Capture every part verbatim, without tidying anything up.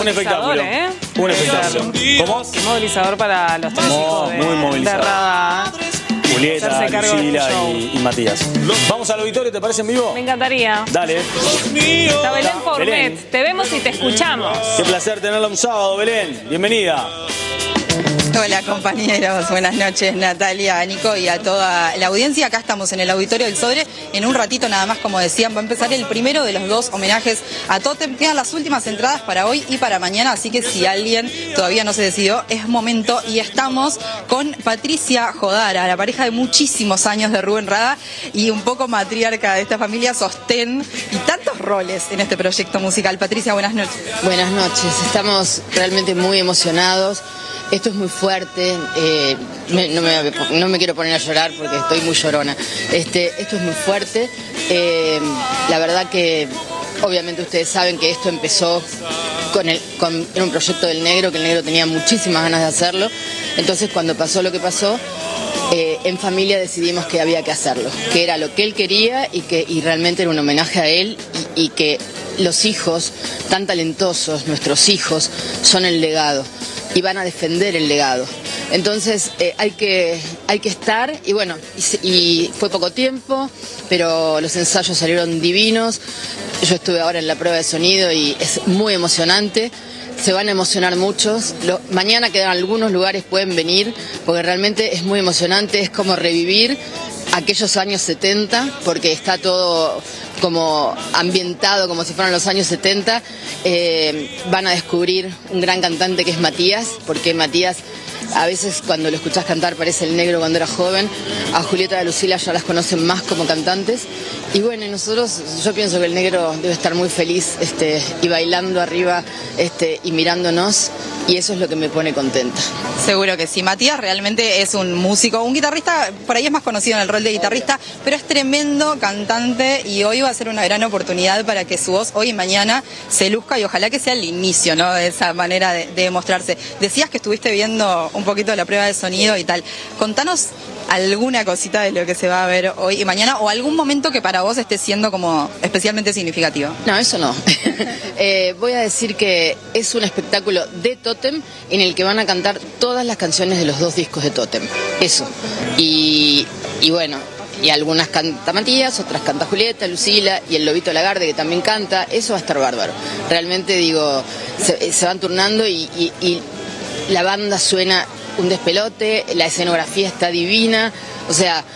Un espectáculo. ¿eh? Un espectáculo. ¿Cómo? Qué movilizador para los tres Mo- hijos de, muy movilizador. de Rada. Julieta, Hacerse cargo de Lucila este show. y, y Matías. Vamos al auditorio, ¿te parece en vivo? Me encantaría. Dale. Está Belén Formet. Belén. Te vemos y te escuchamos. Qué placer tenerla un sábado, Belén. Bienvenida. Hola compañeros, buenas noches Natalia, a Nico y a toda la audiencia. Acá estamos en el auditorio del Sodre. En un ratito nada más, como decían, va a empezar el primero de los dos homenajes a Totem. Quedan las últimas entradas para hoy y para mañana, así que si alguien todavía no se decidió, es momento. Y estamos con Patricia Jodara, la pareja de muchísimos años de Rubén Rada y un poco matriarca de esta familia, sostén y tantos roles en este proyecto musical. Patricia, buenas noches. Buenas noches, estamos realmente muy emocionados. Esto es muy fuerte, eh, me- no, me, no me quiero poner a llorar porque estoy muy llorona. Este, esto es muy fuerte, eh, la verdad que obviamente ustedes saben que esto empezó con, el, con era un proyecto del Negro, que el Negro tenía muchísimas ganas de hacerlo. Entonces cuando pasó lo que pasó, eh, en familia decidimos que había que hacerlo, que era lo que él quería y que y realmente era un homenaje a él y, y que los hijos tan talentosos, nuestros hijos, son el legado y van a defender el legado. Entonces eh, hay que hay que estar y bueno, y, se- y fue poco tiempo, pero los ensayos salieron divinos. Yo estuve ahora en la prueba de sonido y es muy emocionante. Se van a emocionar muchos. Lo- mañana quedan algunos lugares, pueden venir, porque realmente es muy emocionante, es como revivir aquellos años setenta, porque está todo como ambientado como si fueran los años setenta. Eh, van a descubrir un gran cantante que es Matías, porque Matías a veces cuando lo escuchás cantar parece el Negro cuando era joven. A Julieta y a Lucila ya las conocen más como cantantes. Y bueno, y nosotros, yo pienso que el Negro debe estar muy feliz este, y bailando arriba este, y mirándonos, y eso es lo que me pone contenta. Seguro que sí. Matías realmente es un músico, un guitarrista, por ahí es más conocido en el rol de guitarrista, pero es tremendo cantante y hoy va a ser una gran oportunidad para que su voz hoy y mañana se luzca y ojalá que sea el inicio, ¿no?, de esa manera de, de mostrarse. Decías que estuviste viendo un poquito la prueba de sonido y tal. Contanos alguna cosita de lo que se va a ver hoy y mañana o algún momento que para vos esté siendo como especialmente significativo. No, eso no. Eh, voy a decir que es un espectáculo de Totem en el que van a cantar todas las canciones de los dos discos de Totem. Eso. Y, y bueno, y algunas canta Matías, otras canta Julieta, Lucila y el Lobito Lagarde, que también canta. Eso va a estar bárbaro. Realmente digo, se, se van turnando y, y, y la banda suena un despelote, la escenografía está divina. O sea,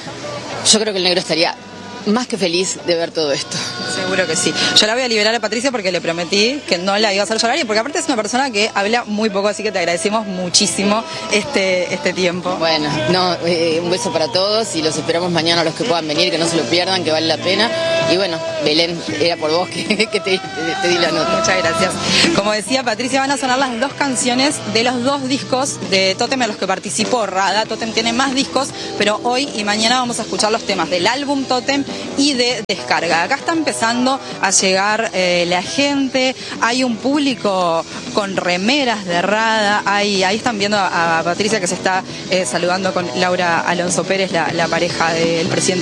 yo creo que el Negro estaría más que feliz de ver todo esto. Seguro que sí. Yo la voy a liberar a Patricia porque le prometí que no la iba a hacer llorar y porque aparte es una persona que habla muy poco, así que te agradecemos muchísimo este, este tiempo. Bueno, no, eh, un beso para todos y los esperamos mañana a los que puedan venir, que no se lo pierdan, que vale la pena. Y bueno, Belén, era por vos que, que te, te- te di la nota. Muchas gracias. Como decía Patricia, van a sonar las dos canciones de los dos discos de Totem a los que participó Rada. Totem tiene más discos, pero hoy y mañana vamos a escuchar los temas del álbum Totem y de Descarga. Acá está empezando a llegar eh, la gente, hay un público con remeras de Rada, hay, ahí están viendo a, a Patricia que se está eh, saludando con Laura Alonso Pérez, la, la pareja del presidente